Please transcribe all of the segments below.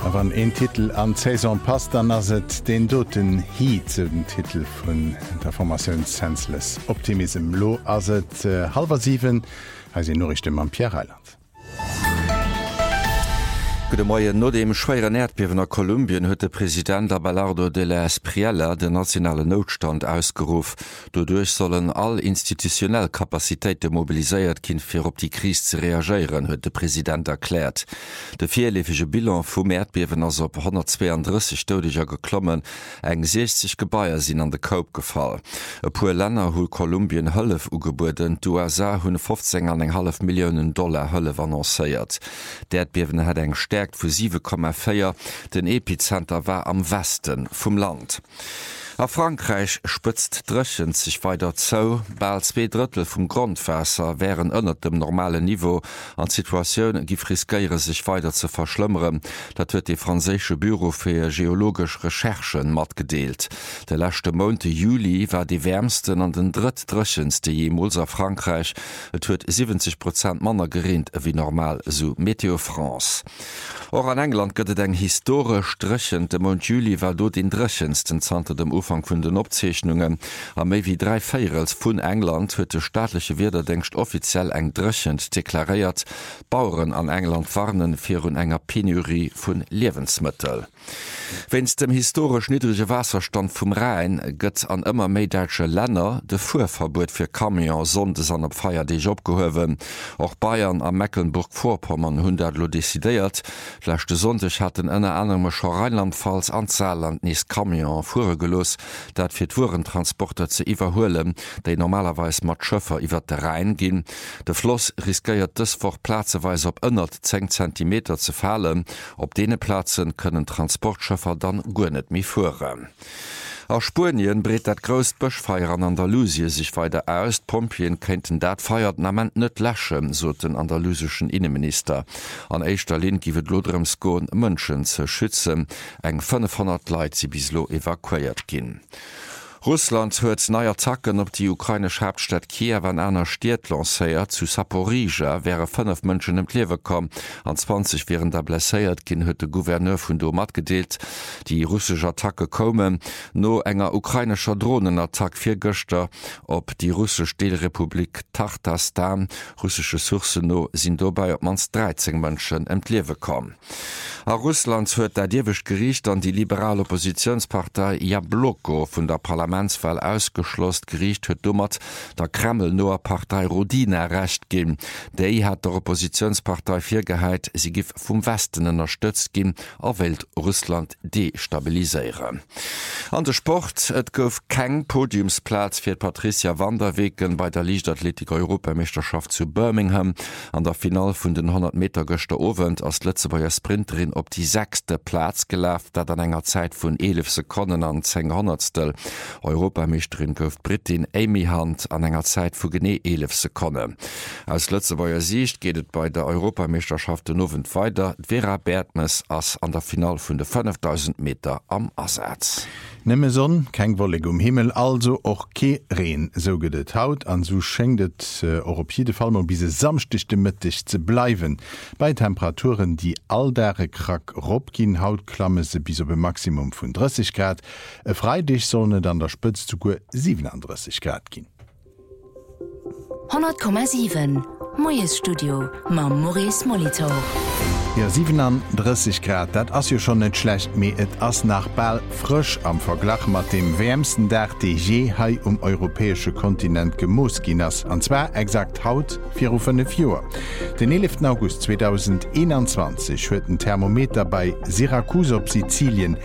Wann en Titel an Saison passt, dann ass et den doten Heat zu den Titel vun der Formation Senseless Optimism Lo ass et 6:30 se Norrichten am Pierre Heiland. Gute Morgen. No dem schweren Erdbeben nach Kolumbien huet der Präsident Abelardo de la Espriella den nationalen Notstand ausgerufen. Dadurch sollen all institutionell Kapazitäten mobilisiert gehen, für op die Krise zu reagieren, huet der Präsident erklärt. Der vierläufige Bilan vom Erdbeben ist op 132 Todescher geklommen, eng 60 Gebäier sind an den Kopf gefallen. E paar Länder hol Kolumbien Hëllef ugeboten, die USA hunn $15,5 Millionen Hëllef annoncéiert. Der Erdbeben hat eng stärkt vu 7,4, den Epizenter war am Westen vom Land. A Frankreich spëtzt drëchend sich weiter zo, bald 2/3 vum Grundwasser wären ënner dem normale Niveau, an Situationun gif riskiere sich weiter zu verschlimmeren. Dat huet die franzésche Büro fir geologisch Recherchen mat gedeelt. Der letzte Monat Juli war die wärmsten an den drittdrückendste jemals a Frankreich. Et huet 70% Manner gerint wie normal, so Meteo France. Auch an England gëtt eng historisch drëchend. De Monat Juli war do den drëchendsten Zter dem Ufang vun den Opzeichnungen. A méi wie 3/4 vun England huet de staatliche Wederdenkst offiziell eng drëchend deklariert. Bauern an England warnen fir un enger Penurie vun Lebensmittel. Wenns dem historisch niedrige Wasserstand vum Rhein gëtt an ëmmer méi deutsche Länder de Fuhrverbot fir Kamion sondes an op Feierdeeg opgehowen. Auch Bayern am Mecklenburg-Vorpommern hunn dat lo desideiert. Lächte Sonntag hat den ënner anermecher Rheinland-Pfalz Anzahlland nies Kamion fuhregelos, dat fir d'Wurentransporter ze iwwerhoelen, déi normalerweis mat Schëffer iwwer de Rhein ginn. De Floss riskiert dëswoch plazeweis op ënnert 10 cm ze fallen. Op dee Plazen kënnen Transportschëffer dann gonet mi fuhren. Aus Spurien breet dat gröst Bëchfeier an Andalusie sich weiter aus. Pompien kennten dat Feiertnament net lächen, so den andalusischen Innenminister. An Eichterlin giwet Lodremskon Mënschen ze schützen. Eng 500 Leiit sie bislo evakuiert ginn. Russland huet neue Attacken op die ukrainische Hauptstadt Kiew an einer Stadt lancéiert. Zu Saporija wäre 5 Menschen im Leben gekommen. An 20 wären da blessiert gin, huet der Gouverneur vun Domat gedeelt. Die russische Attacke kommen no enger ukrainischer Drohnenattack fir Göster op die russische Delrepublik Tatarstan. Russische Sourcen no sind dabei op mans 13 Menschen im Leben kommen. A Russland huet der Diewisch Gericht an die liberale Oppositionspartei Jabloko vun der Parlamentswahl ausgeschlossen. Gericht huet dummert der Kreml noer Partei Rodina recht gin. Déi hat der Oppositionspartei firgeheit, sie gif vum Westen unterstützt gin, a Welt Russland destabiliseieren. An der Sport, et gouf keng Podiumsplatz fir Patricia Vanderwegen bei der Leichtathletik-Europameisterschaft zu Birmingham. An der Final vun den 100 Meter gëster Ovent als Lützebauer Sprinterin op die 6. Platz gelaf, dat an enger Zeit vun 11 Sekunden an 10 Hundertstel. Europameisterin gouf Britin Amy Hunt an enger Zeit vu gené 11 Sekunden. Als Lützebauer Sicht gehtt bei der Europameisterschaft den Novent weiter. Vera Bertmes ass an der Final vun de 5000 Meter am Ersatz. Nimme Sonn, keng Wolleg Himmel, also och ke Reen, so gedet haut, an so schenkt op jede Fall bise samstichte Mëttich ze bleiwen. Bei Temperaturen, die all dere krack Robgin Hautklamme se bis op Maximum vun 30 Grad, e Freidich sonne dann der Spëtz zu 37 Grad gin. 100,7 Moes Studio ma Maurice Molitor. Ja, 37 Grad, dat ass jo schon net schlecht, méi et ass nach Ball frisch am Verglach mat dem wärmsten Dach de je hai europäesche Kontinent gemoos ginnners, anzwer exakt haut 4 Joer. Den 11. August 2021 huet den Thermometer bei Syrakus op Sizilien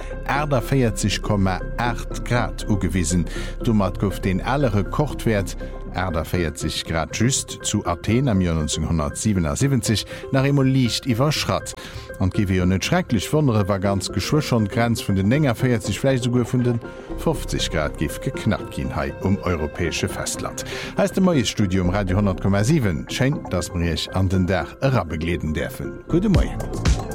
40,8 Grad ugewiesen. Dummer gouf den allere Kochtwert 40 Grad just zu Athen am Jahr 1977 nach immer liicht iwwerschrat. Und giwe jo net schrecklich wondere war ganz geschwuch und Grenz vun den enger 40 vielleicht sogar vun den 50 Grad gif geknackt gin hai europäesche Festland. Heißt dem Moes Studium Radio 10,7 scheint, dass mir ich an den Dach rabbegleden dürfen. Gute Morgen.